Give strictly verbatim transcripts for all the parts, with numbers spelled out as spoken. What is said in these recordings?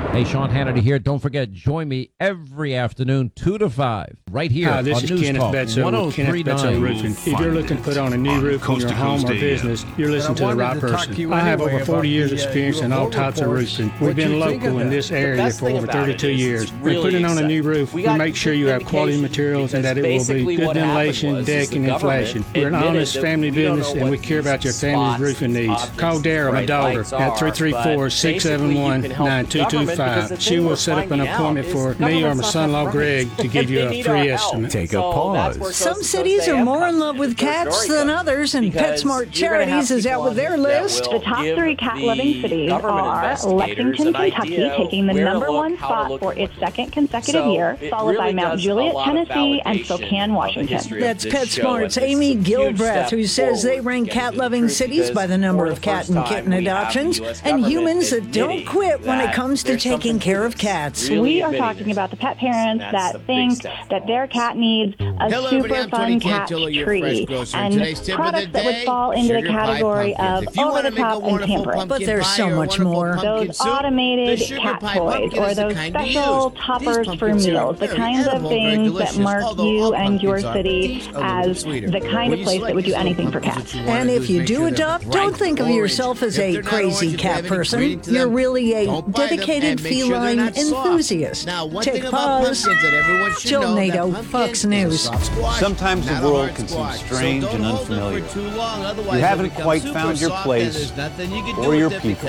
Hey, Sean Hannity here. Don't forget, join me every afternoon, two to five, right here Hi, this on is News Kenneth Talk Betzo with Kenneth Betzo Roofing. If you're looking to put on a new roof on your home or business, you're listening to the right person. I have over forty years experience in all types of roofing. We've been local in this area for over thirty-two years. When putting on a new roof, we make sure you have quality materials and that it will be good ventilation, decking, and flashing. We're an honest family business and we care about your family's roofing needs. Call Dara, my daughter, at three three four, six seven one, nine two two five. She will set up an appointment for me or my son-in-law Greg to give you a free estimate. Take a pause. Some cities are more in love with cats than others, and PetSmart Charities is out with their list. The top three cat-loving cities are Lexington, Kentucky, taking the number one spot for its second consecutive year, followed by Mount Juliet, Tennessee, and Spokane, Washington. That's PetSmart's Amy Gilbreth, who says they rank cat-loving cities by the number of cat and kitten adoptions and humans that don't quit when it comes to taking care of cats. We are talking about the pet parents that think that their cat needs a Hello, super fun cat tree and products that would fall into the category of over-the-top and pampered. But there's so much more. Those automated cat toys or those special toppers for meals, the kinds of things that mark you and your city as the kind of place that would do anything for cats. And if you do adopt, don't think of yourself as a crazy cat person. You're really a dedicated feline enthusiast. Take pause. Jill Nato, Fox News. Sometimes the world can seem strange and unfamiliar. You haven't quite found your place or your people.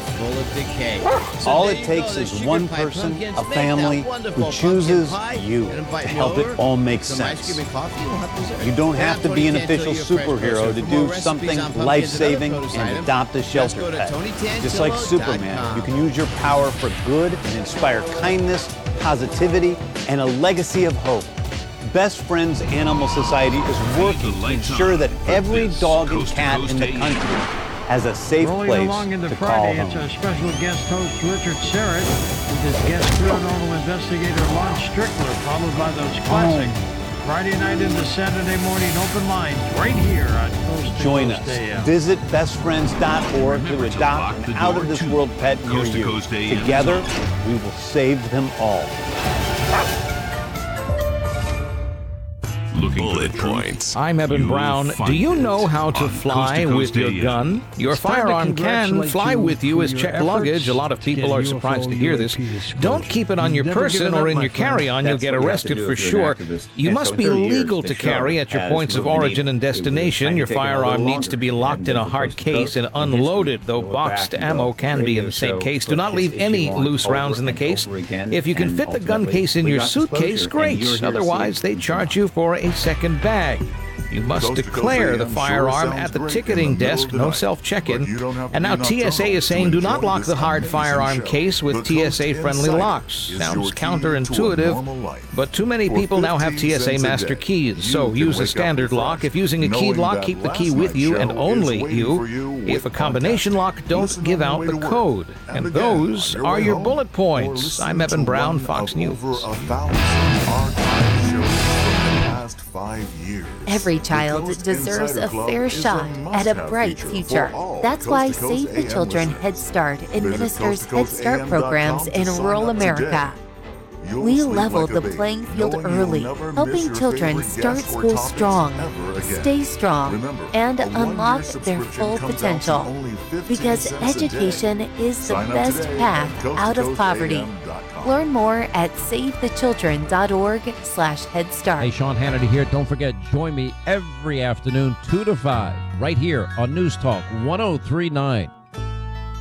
All it takes is one person, a family, who chooses you to help it all make sense. You don't have to be an official superhero to do something life-saving and adopt a shelter pet. Just like Superman, you can use your power for good and inspire kindness, positivity, and a legacy of hope. Best Friends Animal Society is working to ensure that every dog and cat in the country has a safe Rolling place along into to Friday, call it's home. our special guest host, Richard Serrett, with his guest paranormal investigator, Lon Strickler, followed by those classic Friday night into Saturday morning open lines right here on Coast to Join Coast us. A M. Visit best friends dot org to adopt an out-of-this-world pet near you. Together, we will save them all. Bullet points. I'm Eben Brown. Do you know how to fly with your gun? Your firearm can fly with you as checked luggage. A lot of people are surprised to hear this. Don't keep it on your person or in your carry-on. You'll get arrested for sure. You must be legal to carry at your points of origin and destination. Your firearm needs to be locked in a hard case and unloaded, though boxed ammo can be in the same case. Do not leave any loose rounds in the case. If you can fit the gun case in your suitcase, great. Otherwise, they charge you for a second bag. You must declare the firearm at the ticketing desk, no self-check-in. And now T S A is saying do not lock the hard firearm case with T S A-friendly locks. Sounds counterintuitive, but too many people now have T S A master keys, so use a standard lock. If using a keyed lock, keep the key with you and only you. If a combination lock, don't give out the code. And those are your bullet points. I'm Eben Brown, Fox News. Every child deserves a fair shot at a bright future. That's why Save the Children Head Start administers Head Start programs in rural America. We leveled the playing field early, helping children start school strong, stay strong, and unlock their full potential. Because education is the best path out of poverty. Learn more at save the children dot org slash Head Start. Hey, Sean Hannity here. Don't forget, join me every afternoon, two to five, right here on News Talk one oh three point nine.